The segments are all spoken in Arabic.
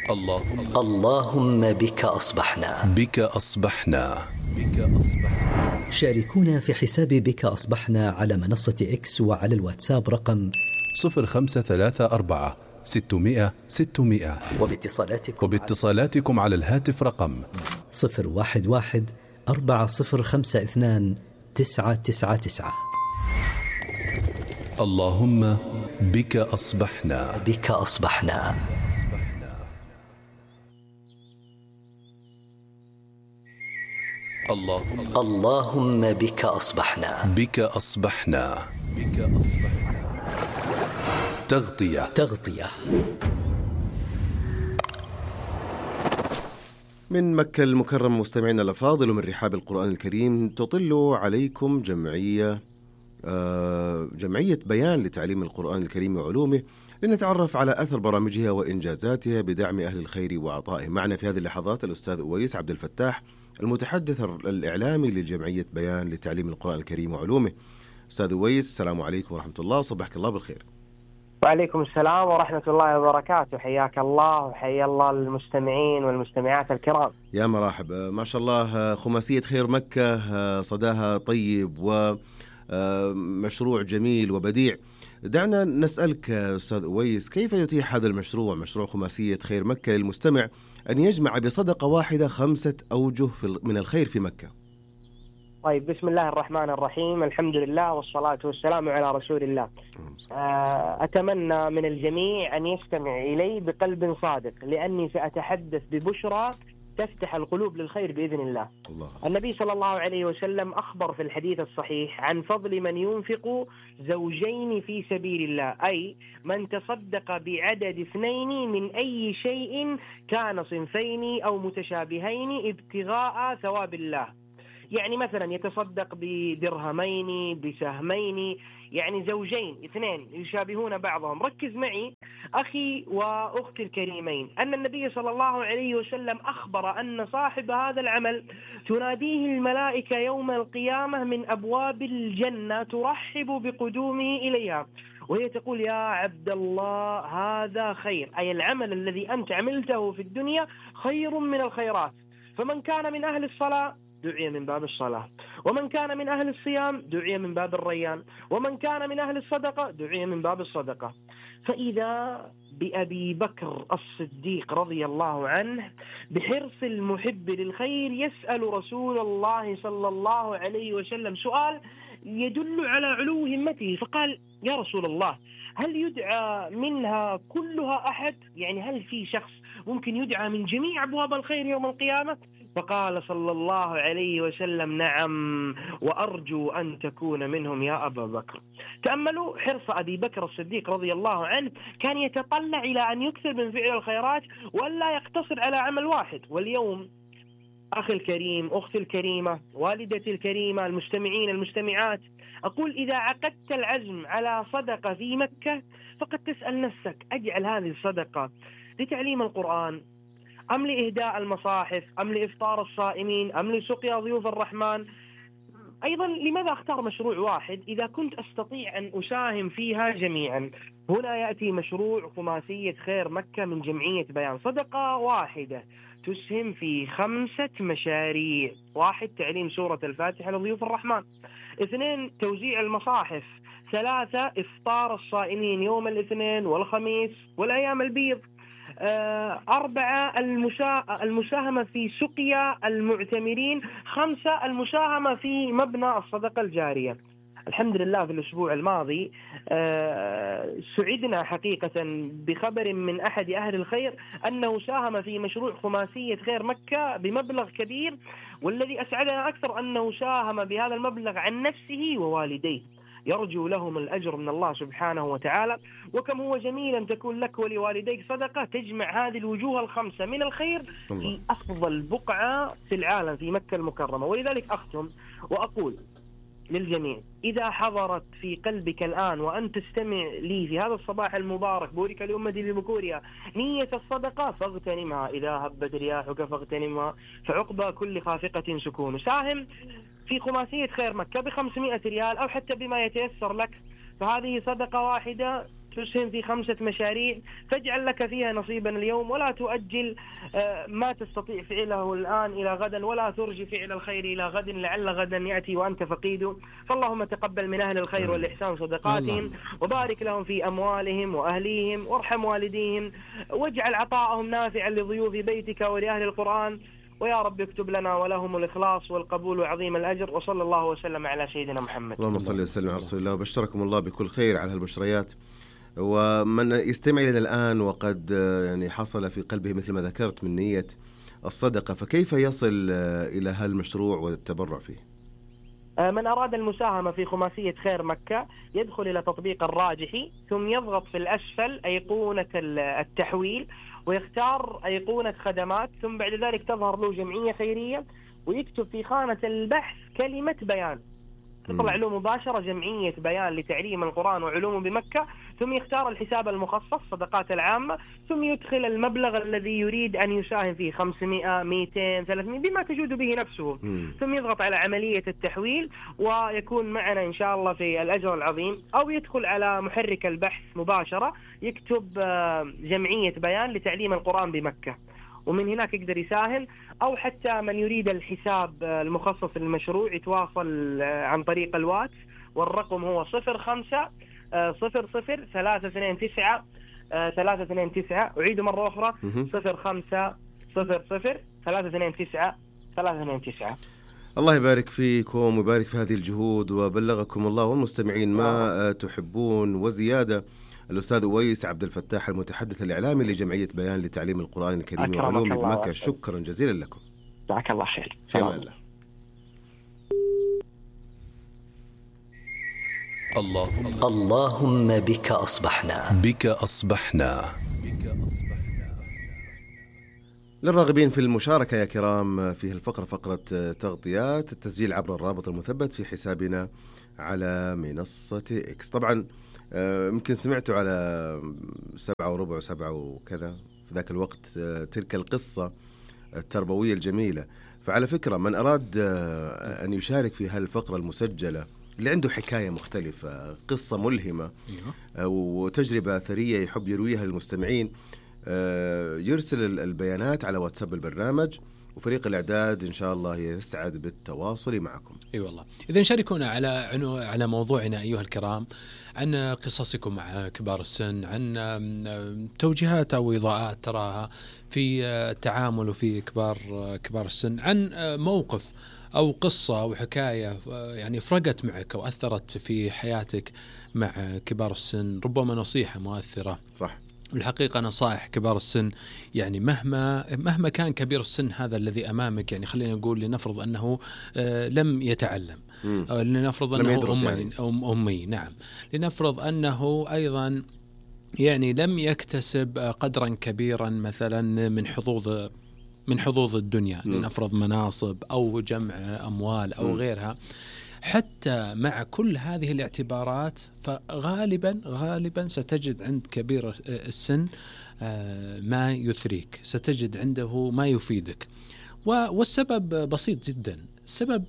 اللهم بك أصبحنا. بك أصبحنا. بك أصبحنا. شاركونا في حساب بك أصبحنا على منصة إكس وعلى الواتساب رقم 0534 600 600 وباتصالاتكم على الهاتف رقم 011 4052 999. اللهم بك أصبحنا. بك أصبحنا. اللهم بك أصبحنا. بك أصبحنا. بك أصبحنا. تغطية من مكة المكرمة مستمعينا الأفاضل، ومن رحاب القرآن الكريم تطل عليكم جمعية بيان لتعليم القرآن الكريم وعلومه، لنتعرف على أثر برامجها وإنجازاتها بدعم أهل الخير وعطائهم. معنا في هذه اللحظات الأستاذ أويس عبد الفتاح، المتحدث الإعلامي لجمعية بيان لتعليم القرآن الكريم وعلومه. أستاذ أويس، السلام عليكم ورحمة الله، وصبحك الله بالخير. وعليكم السلام ورحمة الله وبركاته، حياك الله وحيا الله المستمعين والمستمعات الكرام. يا مرحبا، ما شاء الله، خماسية خير مكة صداها طيب ومشروع جميل وبديع. دعنا نسألك أستاذ أويس، كيف يتيح هذا المشروع، مشروع خماسية خير مكة، للمستمع أن يجمع بصدقة واحدة 5 أوجه من الخير في مكة؟ طيب، بسم الله الرحمن الرحيم، الحمد لله والصلاة والسلام على رسول الله. أتمنى من الجميع أن يستمع إلي بقلب صادق، لأني سأتحدث ببشرى تفتح القلوب للخير بإذن الله. النبي صلى الله عليه وسلم أخبر في الحديث الصحيح عن فضل من ينفق زوجين في سبيل الله، أي من تصدق بعدد 2 من أي شيء كان صنفين أو متشابهين ابتغاء ثواب الله. يعني مثلا يتصدق بدرهمين، بسهمين، يعني زوجين 2 يشابهون بعضهم. ركز معي أخي وأختي الكريمين، أن النبي صلى الله عليه وسلم أخبر أن صاحب هذا العمل تناديه الملائكة يوم القيامة من أبواب الجنة ترحب بقدومه إليها، وهي تقول: يا عبد الله هذا خير، أي العمل الذي أنت عملته في الدنيا خير من الخيرات. فمن كان من أهل الصلاة دعي من باب الصلاة، ومن كان من أهل الصيام دعي من باب الريان، ومن كان من أهل الصدقة دعي من باب الصدقة. فإذا بأبي بكر الصديق رضي الله عنه بحرص المحب للخير يسأل رسول الله صلى الله عليه وسلم سؤال يدل على علو همته، فقال: يا رسول الله، هل يدعى منها كلها أحد؟ يعني هل في شخص ممكن يدعى من جميع أبواب الخير يوم القيامة؟ فقال صلى الله عليه وسلم: نعم، وأرجو أن تكون منهم يا أبا بكر. تأملوا حرص أبي بكر الصديق رضي الله عنه، كان يتطلع إلى أن يكثر من فعل الخيرات ولا يقتصر على عمل واحد. واليوم أخي الكريم، أختي الكريمة، والدتي الكريمة، المستمعين المستمعات، أقول: إذا عقدت العزم على صدقة في مكة فقد تسأل نفسك: أجعل هذه الصدقة لتعليم القرآن، أم لإهداء المصاحف، أم لإفطار الصائمين، أم لسقيا ضيوف الرحمن؟ أيضا لماذا أختار مشروع واحد إذا كنت أستطيع أن أساهم فيها جميعا؟ هنا يأتي مشروع خماسية خير مكة من جمعية بيان. صدقة واحدة تسهم في 5 مشاريع: 1 تعليم سورة الفاتحة لضيوف الرحمن، 2 توزيع المصاحف، 3 إفطار الصائمين يوم الاثنين والخميس والأيام البيض، 4 المساهمة في سقيا المعتمرين، 5 المساهمة في مبنى الصدقة الجارية. الحمد لله في الأسبوع الماضي سعدنا حقيقة بخبر من أحد أهل الخير أنه ساهم في مشروع خماسية خير مكة بمبلغ كبير، والذي أسعدنا أكثر أنه ساهم بهذا المبلغ عن نفسه ووالديه، يرجو لهم الأجر من الله سبحانه وتعالى. وكم هو جميل أن تكون لك ولوالديك صدقة تجمع هذه الوجوه ال5 من الخير في أفضل بقعة في العالم في مكة المكرمة. ولذلك أختم وأقول للجميع: إذا حضرت في قلبك الآن وأن تستمع لي في هذا الصباح المبارك، بورك لأمة ببكورها، نية الصدقة فاغتنمها، إذا هبت رياحك فاغتنمها، فعقبى كل خافقة سكون. ساهم في خماسية خير مكة ب500 ريال أو حتى بما يتيسر لك، فهذه صدقة واحدة تسهم في 5 مشاريع فاجعل لك فيها نصيبا اليوم، ولا تؤجل ما تستطيع فعله الآن إلى غدا، ولا ترجي فعل الخير إلى غد لعل غدا يأتي وأنت فقيد. فاللهم تقبل من أهل الخير والإحسان صدقاتهم، وبارك لهم في أموالهم وأهليهم، وارحم والديهم، واجعل عطاءهم نافعا لضيوف بيتك ولأهل القرآن، ويا رب اكتب لنا ولهم الإخلاص والقبول وعظيم الأجر. وصلى الله وسلم على سيدنا محمد. اللهم صل وسلم على رسول الله، وبشركم الله بكل خير على هالبشريات. ومن يستمع إلينا الآن وقد يعني حصل في قلبه مثل ما ذكرت من نية الصدقة، فكيف يصل إلى هالمشروع والتبرع فيه؟ من أراد المساهمة في خماسية خير مكة يدخل إلى تطبيق الراجحي، ثم يضغط في الأسفل أيقونة التحويل ويختار أيقونة خدمات، ثم بعد ذلك تظهر له جمعية خيرية ويكتب في خانة البحث كلمة بيان، تطلع له مباشرة جمعية بيان لتعليم القرآن وعلومه بمكة، ثم يختار الحساب المخصص صدقات العامة، ثم يدخل المبلغ الذي يريد أن يساهم فيه 500 200 300 بما تجود به نفسه، ثم يضغط على عملية التحويل ويكون معنا إن شاء الله في الأجر العظيم. أو يدخل على محرك البحث مباشرة يكتب جمعية بيان لتعليم القرآن بمكة، ومن هناك يقدر يساهم. أو حتى من يريد الحساب المخصص للمشروع يتواصل عن طريق الواتس، والرقم هو 05 00 329 329. أعيد مرة أخرى 05 00 329 329. الله يبارك فيكم ويبارك في هذه الجهود، وبلغكم الله والمستمعين ما تحبون وزيادة. الأستاذ أويس عبد الفتاح المتحدث الإعلامي لجمعية بيان لتعليم القرآن الكريم وعلومه بمكة، شكرا جزيلا لكم. جزاك الله خير. اللهم بك أصبحنا. بك أصبحنا. للراغبين في المشاركة يا كرام في الفقرة، فقرة تغطيات، التسجيل عبر الرابط المثبت في حسابنا على منصة إكس. طبعا يمكن سمعتوا على 7:15 7 وكذا في ذاك الوقت تلك القصة التربوية الجميلة. فعلى فكرة من أراد أن يشارك في هالفقرة المسجلة اللي عنده حكاية مختلفة، قصة ملهمة وتجربة أثرية يحب يرويها للمستمعين، يرسل البيانات على واتساب البرنامج، وفريق الإعداد إن شاء الله يسعد بالتواصل معكم. والله إذن شاركونا على موضوعنا أيها الكرام، عن قصصكم مع كبار السن، عن توجيهات أو إضاءات تراها في التعامل وفي كبار السن، عن موقف أو قصة أو حكاية يعني فرقت معك أو أثرت في حياتك مع كبار السن، ربما نصيحة مؤثرة. صح. والحقيقة نصائح كبار السن يعني مهما كان كبير السن هذا الذي أمامك، يعني خلينا نقول لنفرض أنه لم يتعلم، أو لنفرض أنه أمي يعني. أو أمي، نعم، لنفرض أنه أيضا يعني لم يكتسب قدرا كبيرا مثلا من حظوظ الدنيا، لنفرض مناصب أو جمع أموال أو غيرها. حتى مع كل هذه الاعتبارات فغالبا ستجد عند كبير السن ما يثريك، ستجد عنده ما يفيدك. والسبب بسيط جدا، السبب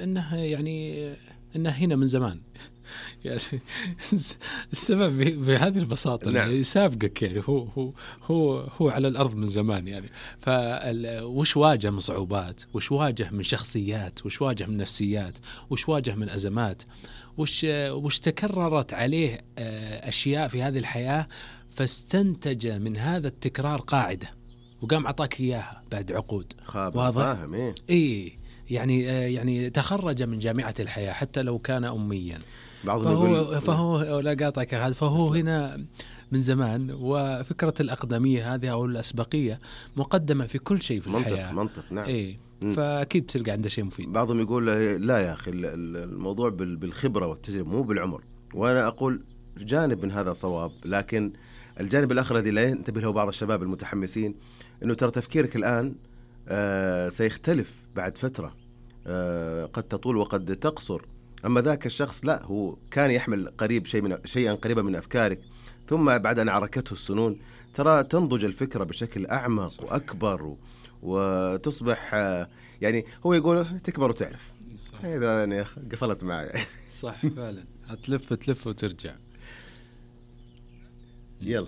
إنه هنا من زمان يعني السبب بهذه البساطة نعم. يسابقك يعني هو على الأرض من زمان يعني. وش واجه من صعوبات، وش واجه من شخصيات، وش واجه من نفسيات، وش واجه من أزمات، وش تكررت عليه أشياء في هذه الحياة، فاستنتج من هذا التكرار قاعدة وقام عطاك إياها بعد عقود. واضح؟ إيه يعني تخرج من جامعة الحياة حتى لو كان أميا، فهو لا قاطعك هذا، فهو هنا من زمان. وفكرة الأقدمية هذه أو الأسبقية مقدمة في كل شيء في الحياة. منطق نعم. إيه فأكيد تلقى عنده شيء مفيد. بعضهم يقول لا يا أخي الموضوع بالخبرة والتجربة مو بالعمر، وأنا أقول جانب من هذا صواب، لكن الجانب الآخر الذي لا ينتبه له بعض الشباب المتحمسين إنه ترى تفكيرك الآن سيختلف بعد فترة، قد تطول وقد تقصر. أما ذاك الشخص لا، هو كان يحمل شيئا قريبا من أفكارك، ثم بعد أن عركته السنون ترى تنضج الفكرة بشكل أعمق وأكبر وتصبح يعني هو يقول تكبر وتعرف. إذا يعني قفلت معي صح فعلا، هتلف وترجع. يلا.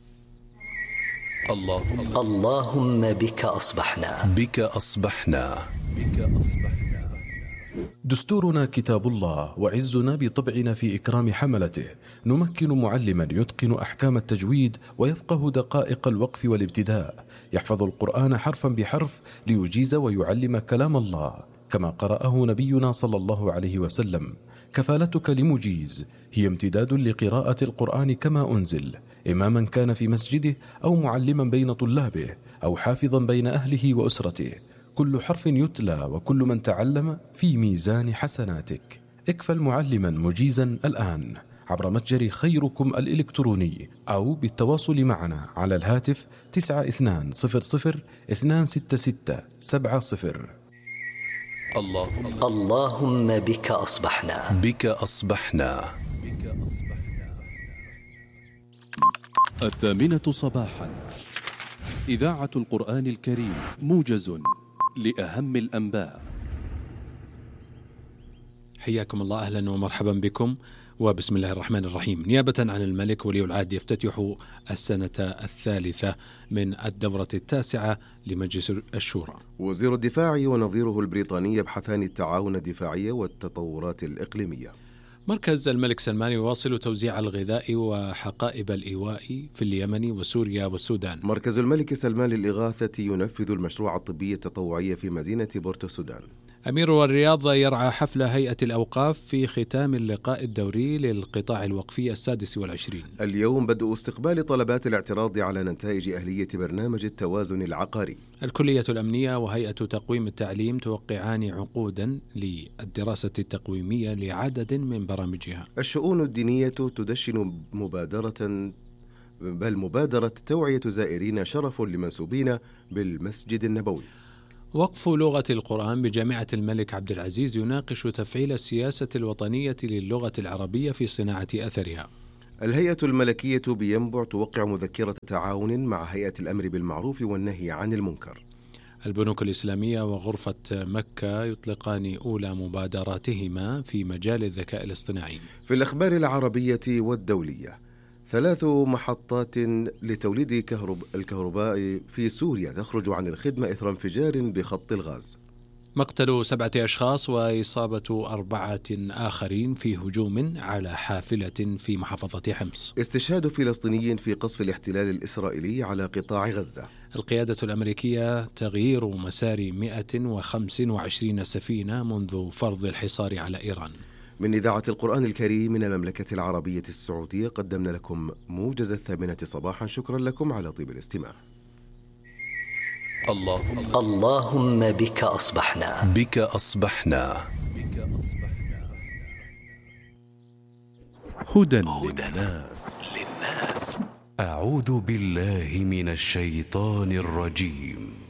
اللهم بك أصبحنا. بك أصبحنا. بك أصبحنا. دستورنا كتاب الله، وعزنا بطبعنا في إكرام حملته. نمكن معلما يتقن أحكام التجويد ويفقه دقائق الوقف والابتداء، يحفظ القرآن حرفا بحرف ليجيز ويعلم كلام الله كما قرأه نبينا صلى الله عليه وسلم. كفالتك لمجيز هي امتداد لقراءة القرآن كما أنزل، إماما كان في مسجده أو معلما بين طلابه أو حافظا بين أهله وأسرته. كل حرف يتلى وكل من تعلم في ميزان حسناتك. اكفل معلما مجيزا الآن عبر متجر خيركم الإلكتروني أو بالتواصل معنا على الهاتف 9200-266-70. اللهم بك أصبحنا. بك أصبحنا. 8:00 صباحا، إذاعة القرآن الكريم، موجز لأهم الأنباء. حياكم الله، أهلا ومرحبا بكم، وبسم الله الرحمن الرحيم. نيابة عن الملك ولي العهد يفتتح السنة الثالثة من الدورة التاسعة لمجلس الشورى. وزير الدفاع ونظيره البريطاني يبحثان التعاون الدفاعي والتطورات الإقليمية. مركز الملك سلمان يواصل توزيع الغذاء وحقائب الإيواء في اليمن وسوريا والسودان. مركز الملك سلمان للإغاثة ينفذ المشروع الطبي التطوعي في مدينة بورتو السودان. أمير الرياض يرعى حفل هيئة الأوقاف في ختام اللقاء الدوري للقطاع الوقفي 26. اليوم بدء استقبال طلبات الاعتراض على نتائج أهلية برنامج التوازن العقاري. الكلية الأمنية وهيئة تقويم التعليم توقعان عقودا للدراسة التقويمية لعدد من برامجها. الشؤون الدينية تدشن مبادرة توعية زائرين شرف لمنسوبين بالمسجد النبوي. وقف لغة القرآن بجامعة الملك عبد العزيز يناقش تفعيل السياسة الوطنية للغة العربية في صناعة أثرها. الهيئة الملكية بينبع توقع مذكرة تعاون مع هيئة الأمر بالمعروف والنهي عن المنكر. البنوك الإسلامية وغرفة مكة يطلقان أولى مبادراتهما في مجال الذكاء الاصطناعي. في الأخبار العربية والدولية، 3 محطات لتوليد الكهرباء في سوريا تخرج عن الخدمة إثر انفجار بخط الغاز. مقتل 7 أشخاص وإصابة 4 آخرين في هجوم على حافلة في محافظة حمص. استشهاد فلسطيني في قصف الاحتلال الإسرائيلي على قطاع غزة. القيادة الأمريكية تغيير مسار 125 سفينة منذ فرض الحصار على إيران. من إذاعة القرآن الكريم من المملكة العربية السعودية قدمنا لكم موجز 8 صباحا. شكرا لكم على طيب الاستماع. اللهم بك أصبحنا. بك أصبحنا. هدى للناس. أعوذ بالله من الشيطان الرجيم.